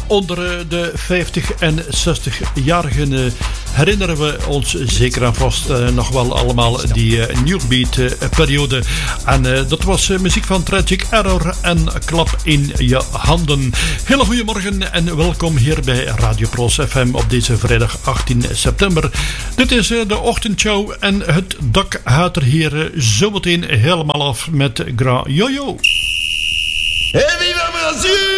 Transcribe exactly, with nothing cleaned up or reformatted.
onder de vijftig en zestig-jarigen herinneren we ons zeker en vast uh, nog wel allemaal die uh, New Beat uh, periode. En uh, dat was uh, muziek van Tragic Error en Klap in je handen. Hele goede morgen en welkom hier bij Radio Proos F M op deze vrijdag achttien september. Dit is uh, de ochtendshow en het dak gaat er hier uh, zometeen helemaal af met Grand Yo-Yo. Hey, viva Brazil!